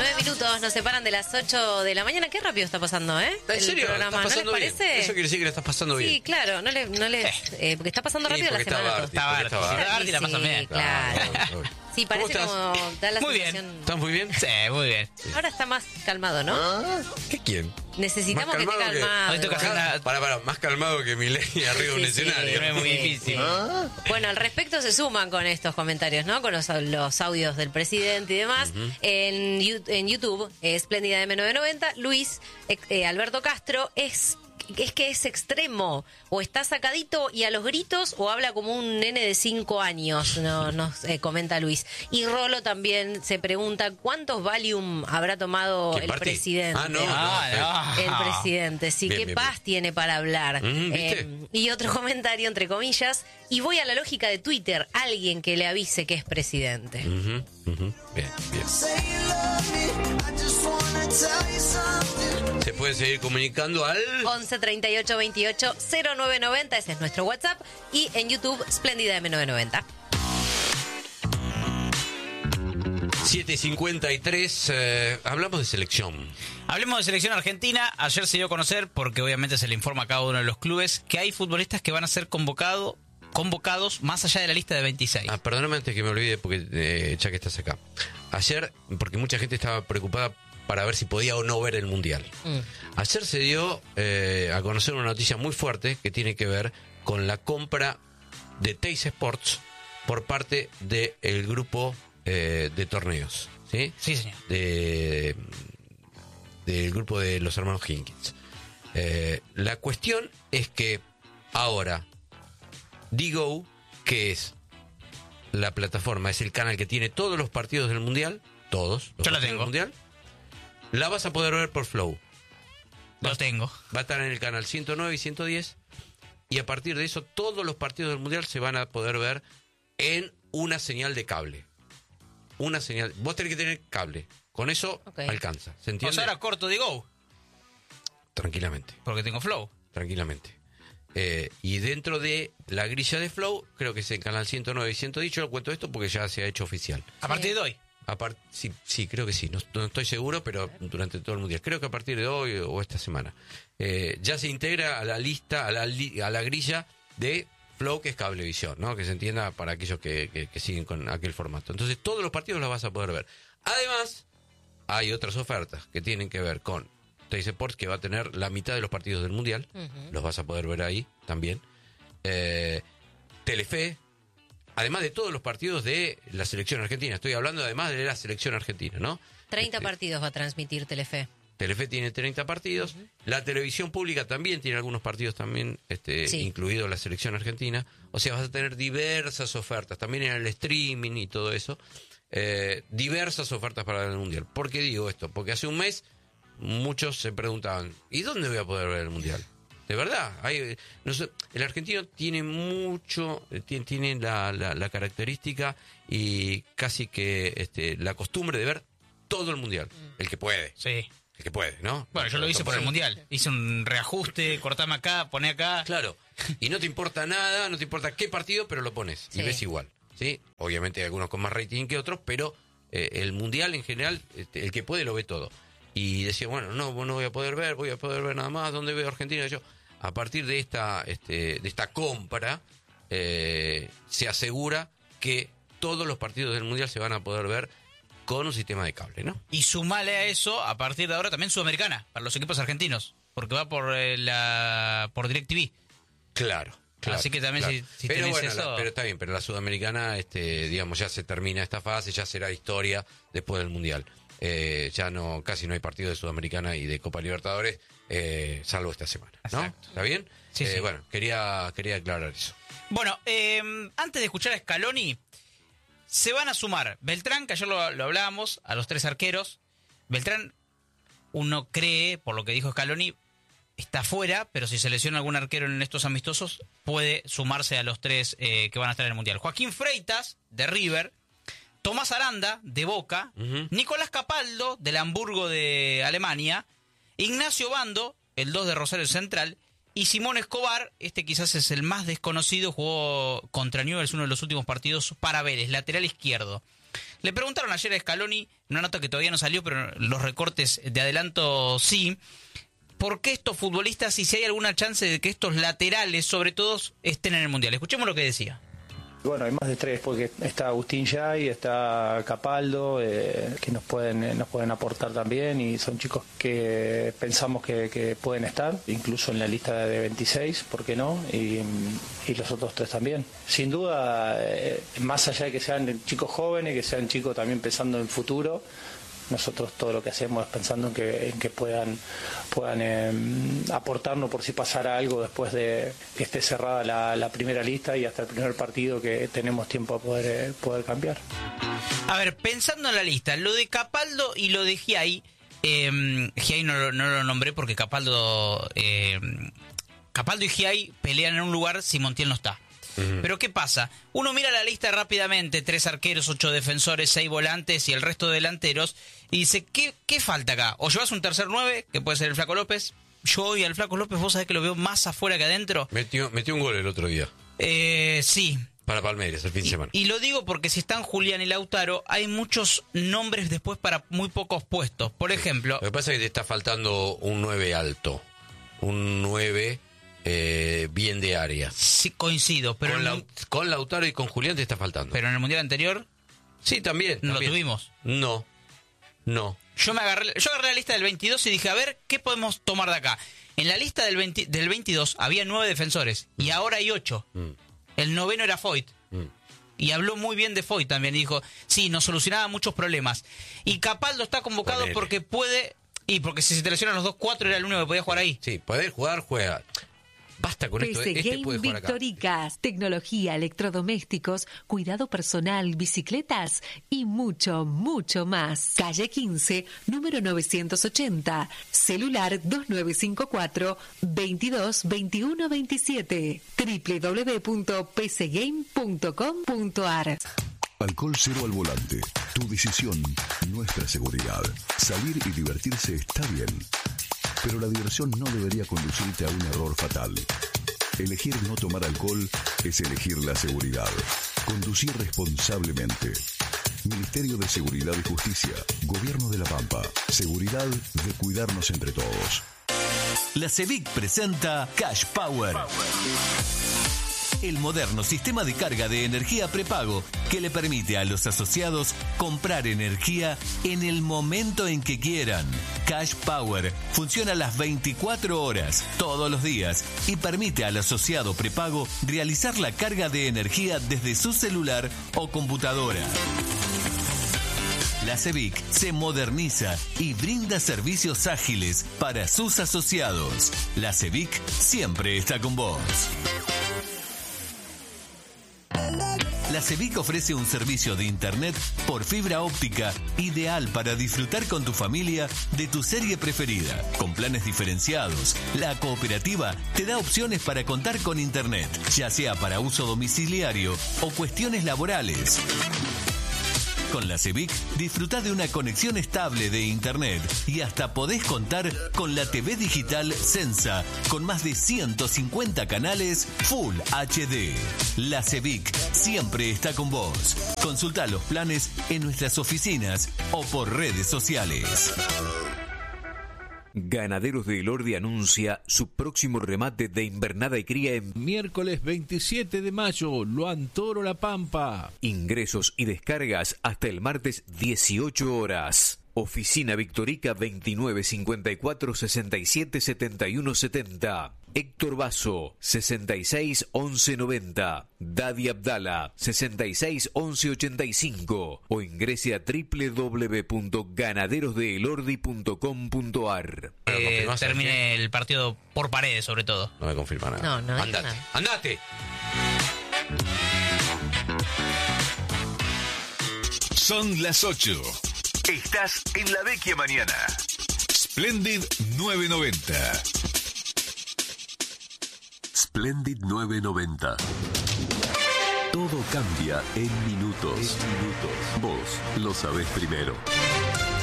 9 minutos nos separan de las 8 de la mañana. Qué rápido está pasando, ¿eh? ¿En serio? Programa. ¿Estás ¿No les pasando parece? bien? Eso quiere decir que la estás pasando bien. Sí, claro. Porque está pasando rápido la porque semana. está Barty, Está Barty. porque Barty la pasa bien. Claro. Sí, parece ¿Cómo como da la Muy bien. sensación. ¿Estás muy bien? Sí, muy bien. Ahora está más calmado, ¿no? ¿Qué quién? Necesitamos Más que esté calmado que- calmado. Hoy toca hacer una- Para, más calmado que Milei arriba de un Sí, sí. escenario. No es muy difícil. Bueno, al respecto se suman con estos comentarios, ¿no? Con los audios del presidente y demás. En YouTube, Espléndida M990, Luis Alberto Castro es que es extremo, o está sacadito y a los gritos, o habla como un nene de 5 años, nos comenta Luis. Y Rolo también se pregunta, ¿cuántos Valium habrá tomado ¿Quién, el Barty? presidente? Ah, no. El presidente, sí, Bien, qué bien, paz bien. tiene para hablar. ¿Viste? Y otro comentario, entre comillas, y voy a la lógica de Twitter, alguien que le avise que es presidente. Ujú, ujú. Bien, bien. Se puede seguir comunicando al 11 38 28 0990, ese es nuestro WhatsApp, y en YouTube, Espléndida M990. 7:53. Hablamos de selección. Hablemos de selección argentina. Ayer se dio a conocer, porque obviamente se le informa a cada uno de los clubes, que hay futbolistas que van a ser convocados más allá de la lista de 26. Perdóname antes que me olvide, porque ya que estás acá. Ayer, porque mucha gente estaba preocupada para ver si podía o no ver el Mundial. Ayer se dio a conocer una noticia muy fuerte que tiene que ver con la compra de Teis Sports por parte del grupo de torneos. ¿Sí? Sí, señor. Del grupo de los hermanos Higgins. La cuestión es que ahora Digo, que es la plataforma, es el canal que tiene todos los partidos del Mundial, todos los Yo la partidos del tengo. Mundial, la vas a poder ver por Flow. Lo tengo. Va a estar en el canal 109 y 110, y a partir de eso todos los partidos del Mundial se van a poder ver en una señal de cable. Una señal. Vos tenés que tener cable. Con eso alcanza. ¿Se O entiende? sea, ahora corto de Go, Tranquilamente. porque tengo Flow. Tranquilamente. Y dentro de la grilla de Flow, creo que es el canal 109 y 110, yo lo cuento esto porque ya se ha hecho oficial. A partir de hoy. Sí, creo que sí, no estoy seguro, pero durante todo el Mundial. Creo que a partir de hoy o esta semana. Ya se integra a la lista, a la grilla de Flow, que es Cablevisión, ¿no? Que se entienda para aquellos que siguen con aquel formato. Entonces, todos los partidos los vas a poder ver. Además, hay otras ofertas que tienen que ver con Teis Sports, que va a tener la mitad de los partidos del Mundial. Los vas a poder ver ahí también. Telefe, además de todos los partidos de la selección argentina. Estoy hablando además de la selección argentina, ¿no? 30 partidos va a transmitir Telefe. Telefe tiene 30 partidos. La televisión pública también tiene algunos partidos también, incluido la selección argentina. O sea, vas a tener diversas ofertas, también en el streaming y todo eso. Diversas ofertas para el Mundial. ¿Por qué digo esto? Porque hace un mes muchos se preguntaban, ¿y dónde voy a poder ver el Mundial? De verdad, el argentino tiene mucho, tiene la característica y casi que la costumbre de ver todo el Mundial, el que puede. Sí. El que puede, ¿no? Bueno, yo lo hice por el Mundial. Hice un reajuste, cortame acá, poné acá. Claro, y no te importa nada, no te importa qué partido, pero lo pones y ves igual, ¿sí? Obviamente hay algunos con más rating que otros, pero el Mundial en general, el que puede lo ve todo. Y decía, bueno, no voy a poder ver nada más, ¿dónde veo Argentina? Yo, a partir de esta compra, se asegura que todos los partidos del Mundial se van a poder ver con un sistema de cable, ¿no? Y sumale a eso, a partir de ahora, también Sudamericana, para los equipos argentinos, porque va por DirecTV. Claro. Así que también si pero tenés bueno, eso... pero está bien, pero la Sudamericana, digamos, ya se termina esta fase, ya será historia después del Mundial. Ya casi no hay partido de Sudamericana y de Copa Libertadores, salvo esta semana, ¿no? Exacto. ¿Está bien? Sí, sí. Bueno, quería aclarar eso. Bueno, antes de escuchar a Scaloni, se van a sumar Beltrán, que ayer lo hablábamos, a los 3 arqueros. Beltrán, uno cree, por lo que dijo Scaloni, está fuera, pero si se lesiona algún arquero en estos amistosos, puede sumarse a los 3 que van a estar en el Mundial. Joaquín Freitas, de River. Tomás Aranda, de Boca, Nicolás Capaldo, del Hamburgo de Alemania, Ignacio Bando, el 2 de Rosario Central, y Simón Escobar, quizás es el más desconocido, jugó contra Newell's uno de los últimos partidos para Vélez, lateral izquierdo. Le preguntaron ayer a Scaloni, una nota que todavía no salió, pero los recortes de adelanto sí, ¿por qué estos futbolistas y si hay alguna chance de que estos laterales, sobre todo, estén en el Mundial? Escuchemos lo que decía. Bueno, hay más de 3 porque está Agustín Yay, está Capaldo, que nos pueden aportar también y son chicos que pensamos que pueden estar, incluso en la lista de 26, ¿por qué no? Y los otros 3 también. Sin duda, más allá de que sean chicos jóvenes, que sean chicos también pensando en el futuro, nosotros todo lo que hacemos es pensando en que puedan aportarnos por si pasara algo después de que esté cerrada la primera lista y hasta el primer partido que tenemos tiempo a poder cambiar. A ver, pensando en la lista, lo de Capaldo y lo de Giai, Giai no lo nombré porque Capaldo y Giai pelean en un lugar si Montiel no está. Pero ¿qué pasa? Uno mira la lista rápidamente, 3 arqueros, 8 defensores, 6 volantes y el resto de delanteros, y dice, ¿qué falta acá? O llevas un tercer 9, que puede ser el Flaco López. Yo hoy al Flaco López, vos sabés que lo veo más afuera que adentro. Metió un gol el otro día. Sí. Para Palmeiras, el fin de semana. Y lo digo porque si están Julián y Lautaro, hay muchos nombres después para muy pocos puestos. Por ejemplo... Lo que pasa es que te está faltando un 9 alto. Un 9... bien de área. Sí, coincido, pero con Lautaro y con Julián te está faltando. Pero en el Mundial anterior sí, también lo tuvimos. No. Yo agarré la lista del 22 y dije, a ver, ¿qué podemos tomar de acá? En la lista del 22 había 9 defensores y ahora hay 8. El 9º era Foyt. Y habló muy bien de Foyt también. Dijo, sí, nos solucionaba muchos problemas. Y Capaldo está convocado porque puede... Y porque si se te lesionan los 2, 4 era el único que podía jugar ahí. Sí, poder jugar, juega. Basta con esto. PC Game puede jugar acá. Victoricas, tecnología, electrodomésticos, cuidado personal, bicicletas y mucho, mucho más. Calle 15, número 980, celular 2954-222127, www.pcgame.com.ar. Alcohol cero al volante. Tu decisión, nuestra seguridad. Salir y divertirse está bien, pero la diversión no debería conducirte a un error fatal. Elegir no tomar alcohol es elegir la seguridad. Conducir responsablemente. Ministerio de Seguridad y Justicia. Gobierno de La Pampa. Seguridad de cuidarnos entre todos. La CEVIC presenta Cash Power. El moderno sistema de carga de energía prepago que le permite a los asociados comprar energía en el momento en que quieran. Cash Power funciona las 24 horas, todos los días, y permite al asociado prepago realizar la carga de energía desde su celular o computadora. La CEVIC se moderniza y brinda servicios ágiles para sus asociados. La CEVIC siempre está con vos. La CEVIC ofrece un servicio de internet por fibra óptica ideal para disfrutar con tu familia de tu serie preferida. Con planes diferenciados, la cooperativa te da opciones para contar con internet, ya sea para uso domiciliario o cuestiones laborales. Con la CEVIC disfruta de una conexión estable de internet y hasta podés contar con la TV digital Sensa con más de 150 canales Full HD. La CEVIC siempre está con vos. Consulta los planes en nuestras oficinas o por redes sociales. Ganaderos de Elordi anuncia su próximo remate de invernada y cría en miércoles 27 de mayo, Luan Toro La Pampa. Ingresos y descargas hasta el martes 18 horas. Oficina Victorica 2954 67 71 70. Héctor Basso 66 11 90. Dadi Abdala 66 11 85. O ingrese a www.ganaderosdeelordi.com.ar. Termine el partido por Paredes, sobre todo. No me confirma nada. No, andate, nada. andate. Son las 8. Estás en la vecchia mañana. Splendid 990. Splendid 990. Todo cambia en minutos. Vos lo sabés primero.